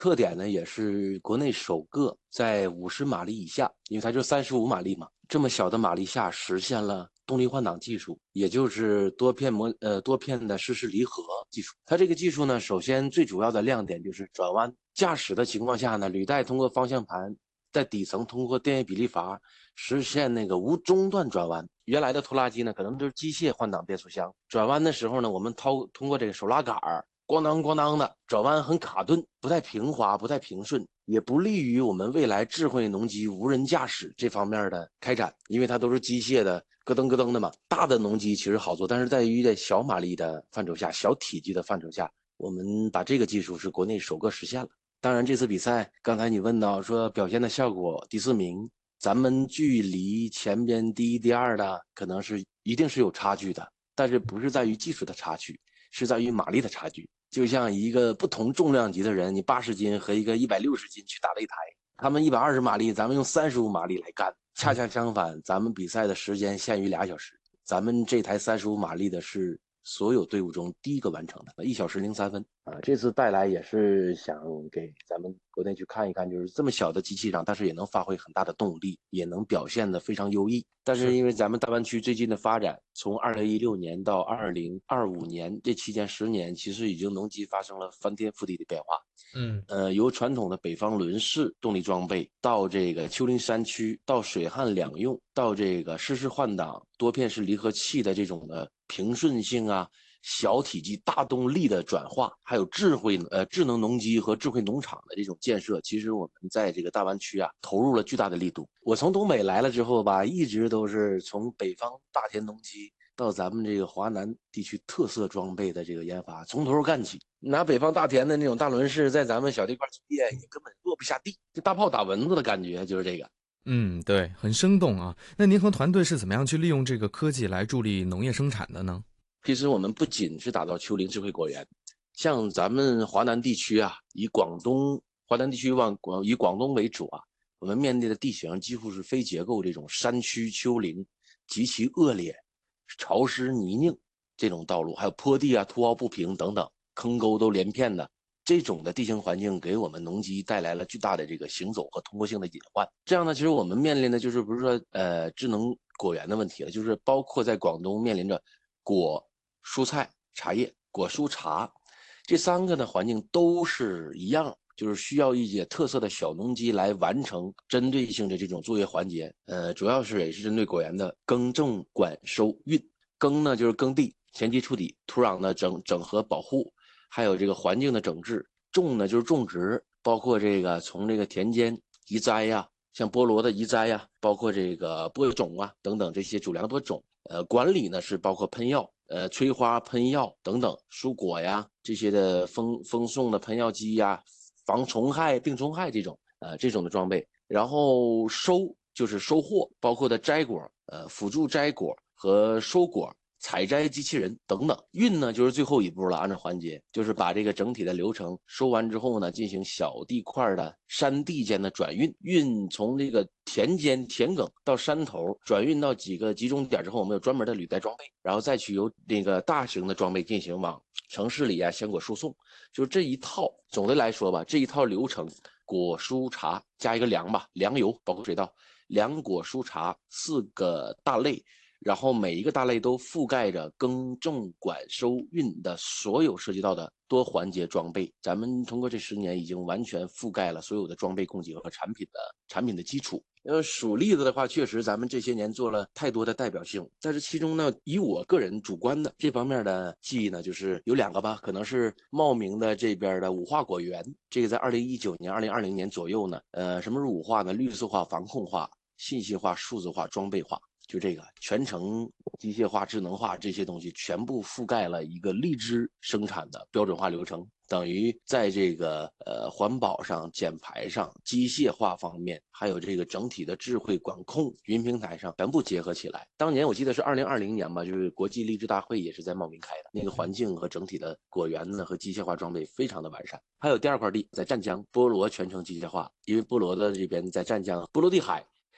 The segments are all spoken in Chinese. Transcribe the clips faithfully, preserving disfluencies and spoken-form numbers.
特点呢也是国内首个在五十马力以下，因为它就三十五马力嘛，这么小的马力下实现了动力换挡技术，也就是多片模呃多片的湿式离合技术。它这个技术呢，首先最主要的亮点就是转弯驾驶的情况下呢，履带通过方向盘在底层通过电位比例阀实现那个无中断转弯。原来的拖拉机呢，可能都是机械换挡变速箱，转弯的时候呢，我们掏通过这个手拉杆儿。咣当咣当的转弯很卡顿，不太平滑，不太平顺，也不利于我们未来智慧农机无人驾驶这方面的开展，因为它都是机械的，咯噔咯噔的嘛。大的农机其实好做，但是在于在小马力的范畴下，小体积的范畴下，我们把这个技术是国内首个实现了。当然，这次比赛刚才你问到说表现的效果，第四名，咱们距离前边第一、第二的可能是一定是有差距的，但是不是在于技术的差距，是在于马力的差距。就像一个不同重量级的人，你八十斤和一个一百六十斤去打擂台，他们一百二十马力，咱们用三十五马力来干，恰恰相反，咱们比赛的时间限于俩小时，咱们这台三十五马力的是所有队伍中第一个完成的，一小时零三分啊！这次带来也是想给咱们国内去看一看，就是这么小的机器上，但是也能发挥很大的动力，也能表现得非常优异。但是因为咱们大湾区最近的发展，从二零一六年到二零二五年这期间十年，其实已经农机发生了翻天覆地的变化。 嗯， 呃，由传统的北方轮式动力装备到这个丘陵山区，到水旱两用，到这个湿式换挡、多片式离合器的这种的平顺性啊，小体积大动力的转化，还有智慧呃智能农机和智慧农场的这种建设，其实我们在这个大湾区啊投入了巨大的力度。我从东北来了之后吧，一直都是从北方大田农机到咱们这个华南地区特色装备的这个研发，从头干起。拿北方大田的那种大轮式在咱们小地块作业，也根本落不下地，就大炮打蚊子的感觉，就是这个。 嗯，对，很生动啊。那您和团队是怎么样去利用这个科技来助力农业生产的呢？ 其实我们不仅是打造丘陵智慧果园，像咱们华南地区啊，以广东华南地区往广以广东为主啊，我们面对的地形几乎是非结构这种山区丘陵极其恶劣、潮湿泥泞这种道路，还有坡地啊、凸凹不平等等，坑沟都连片的。这种的地形环境给我们农机带来了巨大的这个行走和通过性的隐患。这样呢，其实我们面临的就是不是说呃智能果园的问题了，就是包括在广东面临着果、蔬菜、茶叶、果蔬茶这三个的环境都是一样，就是需要一些特色的小农机来完成针对性的这种作业环节。呃，主要是也是针对果园的耕种、管收、运。耕呢就是耕地、前期处理、土壤的整整合保护，还有这个环境的整治。种呢就是种植，包括这个从这个田间移栽呀、啊，像菠萝的移栽呀、啊，包括这个播种啊等等这些主粮播种。呃，管理呢是包括喷药。呃，催花、喷药等等，蔬果呀这些的风风送的喷药机呀，防虫害、病虫害这种，呃，这种的装备。然后收就是收获，包括的摘果，呃，辅助摘果和收果。采摘机器人等等，运呢就是最后一步了，按照环节就是把这个整体的流程收完之后呢，进行小地块的山地间的转运，运从这个田间田埂到山头，转运到几个集中点之后，我们有专门的履带装备，然后再去由那个大型的装备进行往城市里啊鲜果输送，就这一套。总的来说吧，这一套流程，果蔬茶加一个粮吧，粮油包括水稻，粮果蔬茶四个大类。然后每一个大类都覆盖着耕种、管收、运的所有涉及到的多环节装备。咱们通过这十年已经完全覆盖了所有的装备供给和产品的产品的基础。呃，数例子的话，确实咱们这些年做了太多的代表性，但是其中呢，以我个人主观的这方面的记忆呢，就是有两个吧，可能是茂名的这边的五化果园，这个在二零一九年、二零二零年左右呢，呃，什么是五化呢？绿色化、防控化、信息化、数字化、装备化。就这个全程机械化、智能化这些东西全部覆盖了一个荔枝生产的标准化流程，等于在这个呃环保上、减排上、机械化方面，还有这个整体的智慧管控云平台上全部结合起来。当年我记得是二零二零年吧，就是国际荔枝大会也是在茂名开的，那个环境和整体的果园呢和机械化装备非常的完善。还有第二块地在湛江，菠萝全程机械化，因为菠萝的这边在湛江波罗的海。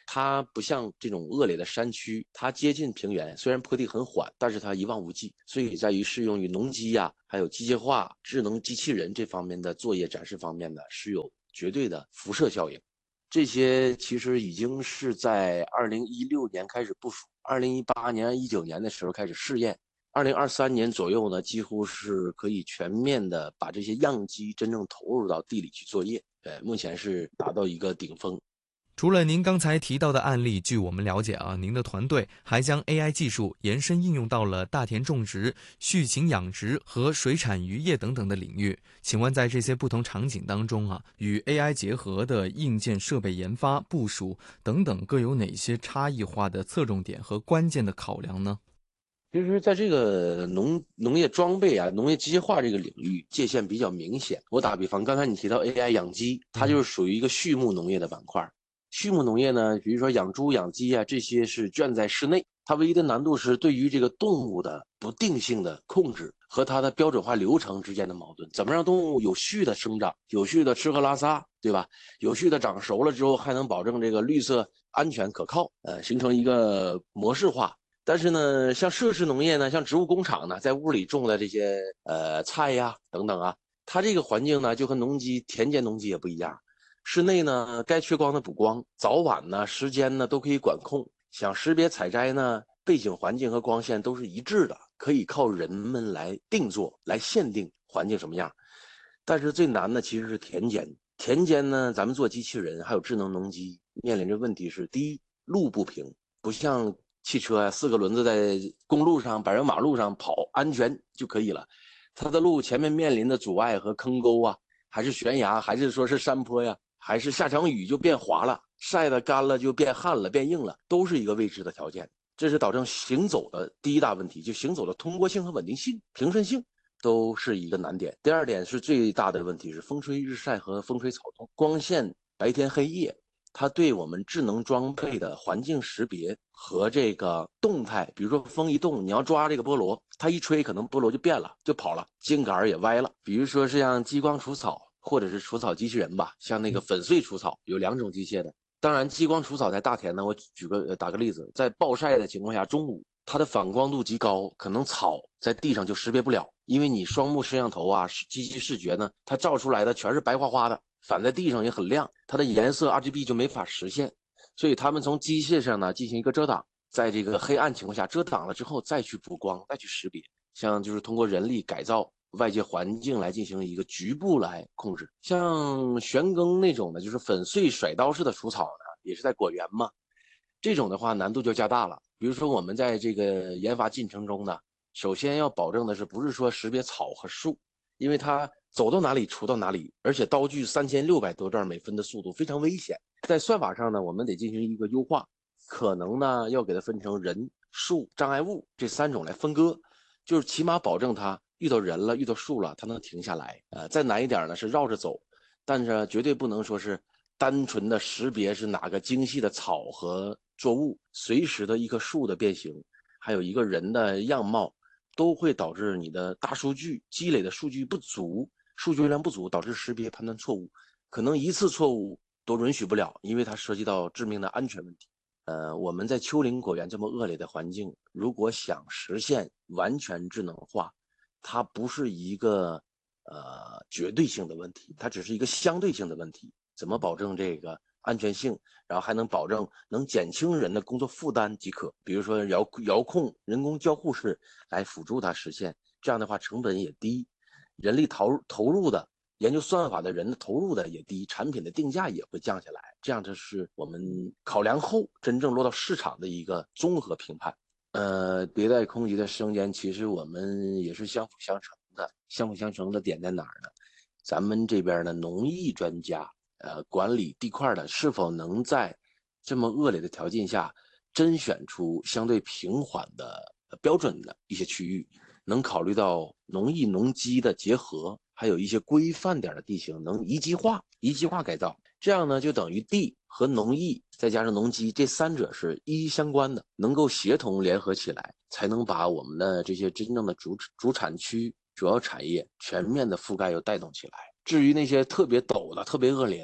它不像这种恶劣的山区，它接近平原，虽然坡地很缓，但是它一望无际，所以在于适用于农机呀、啊，还有机械化、智能机器人这方面的作业展示方面呢，是有绝对的辐射效应。这些其实已经是在二零一六年开始部署，二零一八年、一九年的时候开始试验，二零二三年左右呢，几乎是可以全面的把这些样机真正投入到地里去作业。呃，目前是达到一个顶峰。 除了您刚才提到的案例，据我们了解啊，您的团队还将 A I 技术延伸应用到了大田种植、畜禽养殖和水产渔业等等的领域。请问在这些不同场景当中啊，与 A I 结合的硬件设备研发、部署等等各有哪些差异化的侧重点和关键的考量呢？ 其实，在这个农农业装备啊、农业机械化这个领域，界限比较明显。我打比方，刚才你提到 A I 养鸡，它就是属于一个畜牧农业的板块。畜牧农业呢，比如说养猪、养鸡啊，这些是圈在室内，它唯一的难度是对于这个动物的不定性的控制和它的标准化流程之间的矛盾。怎么让动物有序的生长、有序的吃喝拉撒，对吧？有序的长熟了之后，还能保证这个绿色安全可靠，呃，形成一个模式化。但是呢，像设施农业呢，像植物工厂呢，在屋里种的这些呃菜呀等等啊，它这个环境呢就和农机、田间农机也不一样。室内呢，该缺光的补光，早晚呢、时间呢都可以管控。想识别采摘呢，背景环境和光线都是一致的，可以靠人们来定做、来限定环境什么样。但是最难的其实是田间。田间呢，咱们做机器人还有智能农机，面临着问题是：第一，路不平，不像汽车啊，四个轮子在公路上、柏油马路上跑，安全就可以了。它的路前面面临的阻碍和坑沟啊，还是悬崖，还是说是山坡呀，还是下场雨就变滑了，晒的干了就变旱了、变硬了，都是一个未知的条件。这是导致行走的第一大问题，就行走的通过性和稳定性、平顺性都是一个难点。第二点是最大的问题是风吹日晒和风吹草动，光线白天黑夜。它对我们智能装备的环境识别和这个动态，比如说风一动，你要抓这个菠萝，它一吹，可能菠萝就变了，就跑了，茎杆也歪了。比如说是像激光除草，或者是除草机器人吧，像那个粉碎除草，有两种机械的。当然，激光除草在大田呢，我举个打个例子，在暴晒的情况下，中午它的反光度极高，可能草在地上就识别不了，因为你双目摄像头啊，机器视觉呢，它照出来的全是白花花的。反在地上也很亮，它的颜色 R G B 就没法实现，所以他们从机械上呢进行一个遮挡，在这个黑暗情况下遮挡了之后再去补光，再去识别，像就是通过人力改造外界环境来进行一个局部来控制。像旋耕那种的，就是粉碎甩刀式的除草呢，也是在果园嘛，这种的话难度就加大了。比如说我们在这个研发进程中呢，首先要保证的是不是说识别草和树，因为它走到哪里除到哪里，而且刀具三千六百多转每分的速度非常危险。在算法上呢，我们得进行一个优化，可能呢要给它分成人、树、障碍物这三种来分割，就是起码保证它遇到人了、遇到树了，它能停下来。呃，再难一点呢是绕着走，但是绝对不能说是单纯的识别是哪个精细的草和作物，随时的一棵树的变形，还有一个人的样貌。都会导致你的大数据积累的数据不足，数据量不足，导致识别判断错误，可能一次错误都允许不了，因为它涉及到致命的安全问题。呃，我们在丘陵果园这么恶劣的环境，如果想实现完全智能化，它不是一个呃绝对性的问题，它只是一个相对性的问题。怎么保证这个安全性，然后还能保证能减轻人的工作负担即可。比如说遥遥控人工交互式来辅助它实现，这样的话成本也低，人力投投入的研究算法的人的投入的也低，产品的定价也会降下来。这样这是我们考量后真正落到市场的一个综合评判。呃，迭代空集的生煎其实我们也是相辅相成的，相辅相成的点在哪儿呢？咱们这边的农艺专家呃，管理地块的是否能在这么恶劣的条件下甄选出相对平缓的标准的一些区域，能考虑到农艺农机的结合，还有一些规范点的地形能一级化、一级化改造，这样呢就等于地和农艺再加上农机这三者是一一相关的，能够协同联合起来，才能把我们的这些真正的主主产区、主要产业全面的覆盖又带动起来。至于那些特别陡的、特别恶劣的，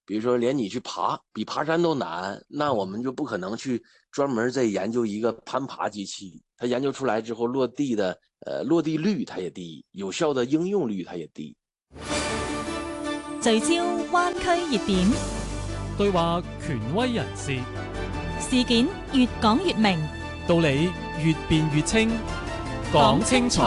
比如说连你去爬比爬山都难，那我们就不可能去专门再研究一个攀爬机器。它研究出来之後，落地的呃落地率它也低，有效的應用率它也低。 聚焦灣區熱點， 對話權威人士， 事件越講越明， 道理越辯越清，講清楚。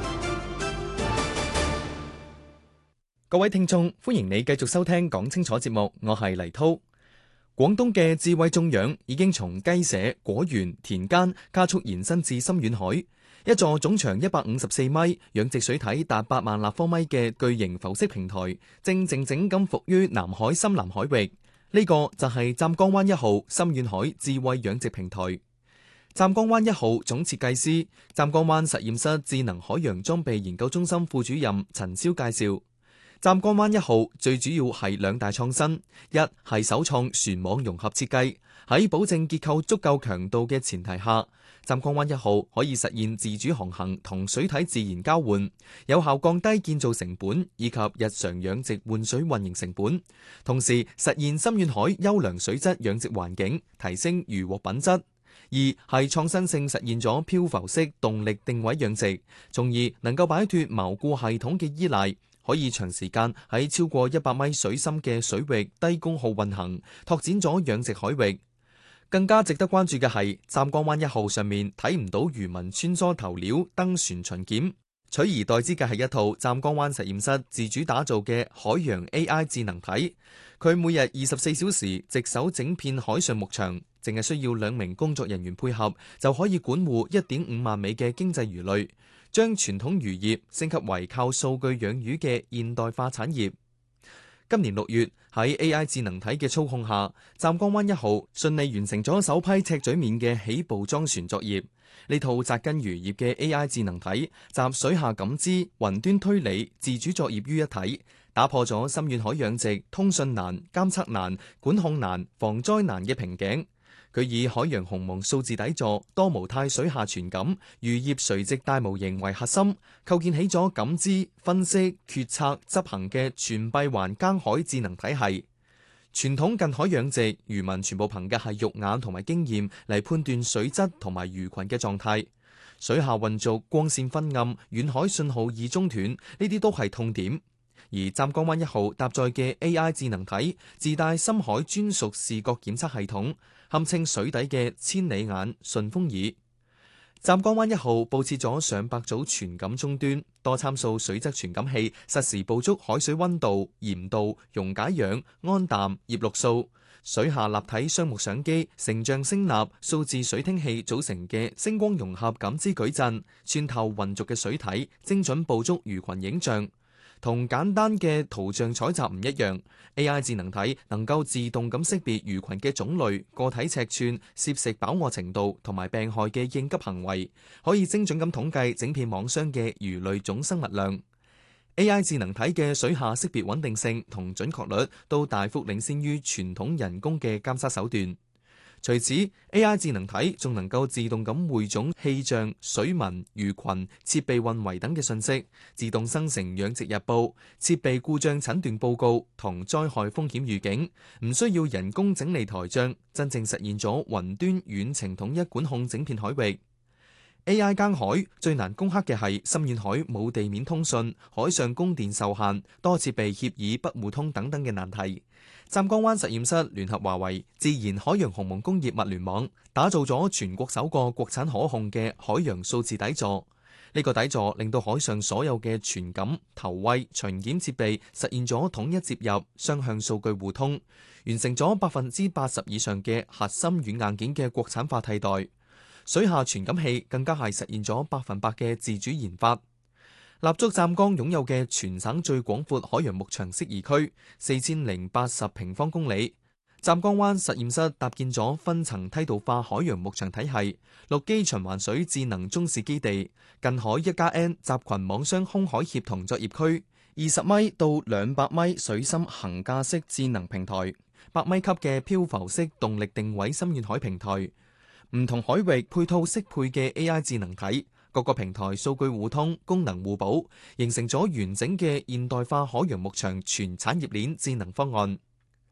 各位聽眾，歡迎你繼續收聽講清楚節目，我係黎濤。廣東嘅智慧種養已經從雞舍、果園、田間加速延伸至深遠海。一座總長一百五十四米、養殖水體達八萬立方米嘅巨型浮式平台，正靜靜咁伏於南海深南海域。呢、這個就係湛江灣一號深遠海智慧養殖平台。湛江灣一號總設計師、湛江灣實驗室智能海洋裝備研究中心副主任陳霄介紹。湛江灣一號最主要係兩大創新，一係首創船網融合設計，喺保證結構足夠強度嘅前提下，湛江灣一號可以實現自主航行同水體自然交換，有效降低建造成本以及日常養殖換水運營成本，同時實現深遠海優良水質養殖環境，提升漁獲品質。二係創新性實現咗漂浮式動力定位養殖，從而能夠擺脫錨固系統嘅依賴，可以長時間喺超過一百米水深嘅水域低功耗運行，拓展咗養殖海域。更加值得關注嘅係，湛江灣一號上面睇唔到漁民穿梭投料登船巡檢，取而代之嘅係一套湛江灣實驗室自主打造嘅海洋 A I 智能體。佢每日二十四小時值守整片海上牧場，淨係需要兩名工作人員配合，就可以管護一點五萬尾嘅經濟魚類，將傳統漁業升級為靠數據養魚嘅現代化產業。今年六月，喺 A I 智能體嘅操控下，湛江灣一號順利完成咗首批赤嘴面嘅起步裝船作業。呢套扎根漁業嘅 A I 智能體集水下感知、雲端推理、自主作業於一體，打破咗深遠海養殖通訊難、監測難、管控難、防災難嘅瓶頸。佢以海洋鴻蒙數字底座、多模態水下傳感、漁業垂直大模型為核心，構建起咗感知、分析、決策、執行嘅全閉環耕海智能體系。傳統近海養殖，漁民全部憑嘅係肉眼同埋經驗嚟判斷水質同埋魚群嘅狀態。水下混濁、光線昏暗、遠海信號易中斷，呢啲都係痛點。而湛江灣一號搭載嘅 A I 智能體自帶深海專屬視覺檢測系統，堪稱水底嘅千里眼、順風耳。湛江灣一號佈設咗上百組傳感終端，多參數水質傳感器實時捕捉海水溫度、鹽度、溶解氧、氨氮、葉綠素。水下立體雙目相機、成像聲納、數字水聽器組成嘅星光融合感知矩陣，穿透渾濁嘅水體，精準捕捉魚群影像。同簡單嘅圖像採集唔一樣 ，A I 智能體能夠自動咁識別魚群嘅種類、個體尺寸、攝食飽和程度同埋病害嘅應急行為，可以精準咁統計整片網箱嘅魚類總生物量。A I 智能體嘅水下識別穩定性同準確率都大幅領先於傳統人工嘅監測手段。除此 ，A I 智能體仲能夠自動咁匯總氣象、水文、魚群、設備運維等嘅信息，自動生成養殖日報、設備故障診斷報告同災害風險預警，唔需要人工整理台帳，真正實現咗雲端遠程統一管控整片海域。A I 耕海最難攻克嘅係深遠海冇地面通訊、海上供電受限、多設備協議不互通等等嘅難題。湛江灣實驗室聯合華為自然海洋鴻蒙工業物聯網，打造咗全國首個國產可控嘅海洋數字底座。呢個底座令到海上所有嘅傳感、投餵、巡檢設備實現咗統一接入、雙向數據互通，完成咗百分之八十以上嘅核心軟硬件嘅國產化替代。水下傳感器更加係實現咗百分百嘅自主研發。立足湛江擁有嘅全省最廣闊海洋牧場適宜區，四千零八十平方公里。湛江灣實驗室搭建咗分層梯度化海洋牧場體系、陸基循環水智能中視基地、近海一加 N 集群網箱空海協同作業區、二十米到兩百米水深桁架式智能平台、百米級嘅漂浮式動力定位深遠海平台，唔同海域配套適配嘅 A I 智能體。各個平台數據互通、功能互補，形成咗完整嘅現代化海洋牧場全產業鏈智能方案。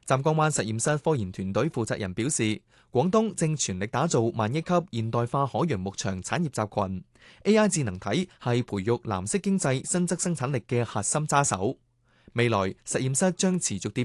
湛江灣實驗室科研團隊負責人表示，廣東正全力打造萬億級現代化海洋牧場產業集群 ，A I 智能體係培育藍色經濟新質生產力嘅核心揸手。未來實驗室將持續疊